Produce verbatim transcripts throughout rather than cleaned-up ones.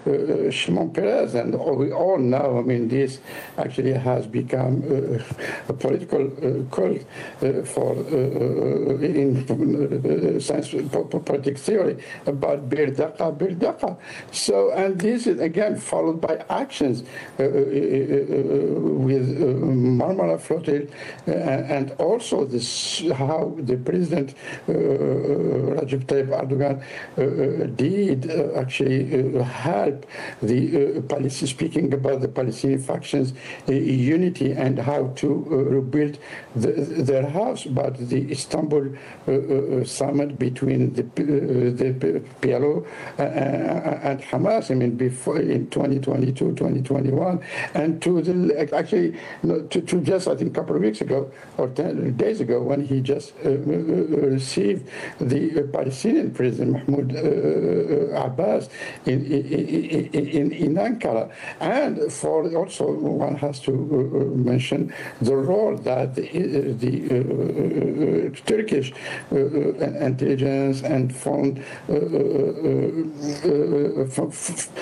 uh, Shimon Peres, and we all know, I mean, this actually has become uh, a political uh, cult uh, for uh, in uh, science politics theory about Bir Daqa, Bir Daqa. So, and this is again followed by actions uh, uh, uh, with uh, Marmara Flotilla, uh, and also this how the president uh, Recep Tayyip Erdogan uh, did uh, actually uh, help the uh, Palestinian, speaking about the Palestinian factions uh, unity and how to uh, rebuild the, their house. But the Istanbul uh, uh, summit between the, uh, the P L O uh, and Hamas, I mean, before in twenty twenty-two, twenty twenty-one, and to the actually to, to just I think a couple of weeks ago or ten days ago when he just uh, received the Palestinian president Mahmoud uh, Abbas in in, in in Ankara. And for also one has to uh, mention the role that the, the uh, uh, Turkish uh, intelligence and foreign uh, uh, uh,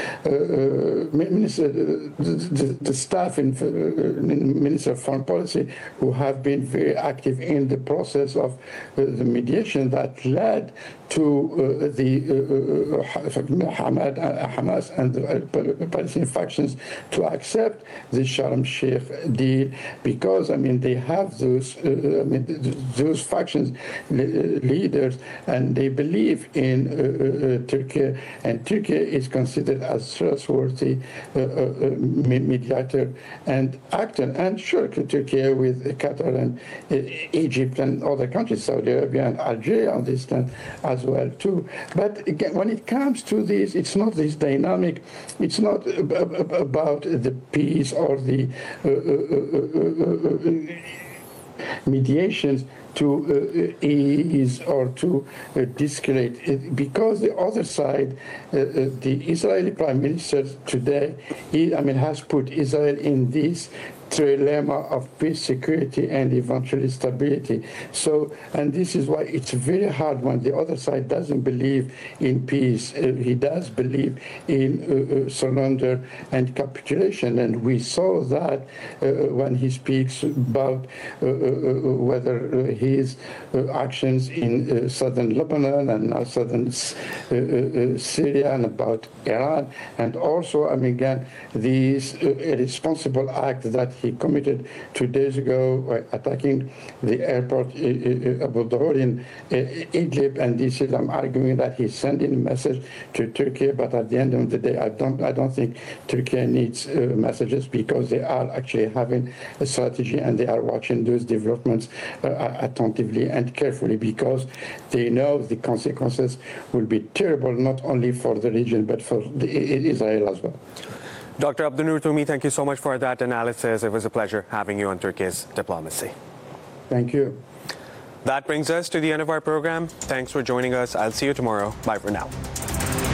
uh, minister, the, the staff in uh, Minister of Foreign Policy who have been very active in the process of uh, the mediation that led to uh, the uh, Hamad, uh, Hamas and the uh, Palestinian factions to accept the Sharm Sheikh deal, because I mean they have those uh, I mean those factions leaders and they believe in uh, uh, Turkey, and Turkey is considered as trustworthy uh, uh, mediator and actor. And sure, Turkey with Qatar and uh, Egypt and other countries, Saudi Arabia and Algeria on this stand as well too. But again, when it comes to this, it's not this dynamic. It's not about the peace or the uh, uh, uh, uh, mediations to uh, ease or to uh, de-escalate, because the other side, uh, uh, the Israeli Prime Minister today, he, I mean, has put Israel in this trilemma of peace, security, and eventually stability. So, and this is why it's very hard when the other side doesn't believe in peace. Uh, he does believe in uh, uh, surrender and capitulation. And we saw that uh, when he speaks about uh, uh, whether uh, his uh, actions in uh, southern Lebanon and now southern uh, uh, Syria and about Iran. And also, I mean, again, this uh, irresponsible act that he committed two days ago by attacking the airport uh, uh, Abu Dhabi in uh, Idlib, and this is, I'm arguing that he's sending a message to Turkey, but at the end of the day, I don't, I don't think Turkey needs uh, messages, because they are actually having a strategy and they are watching those developments uh, attentively and carefully, because they know the consequences will be terrible, not only for the region, but for the, Israel as well. Doctor Abdunur Toumi, thank you so much for that analysis. It was a pleasure having you on Turkey's Diplomacy. Thank you. That brings us to the end of our program. Thanks for joining us. I'll see you tomorrow. Bye for now.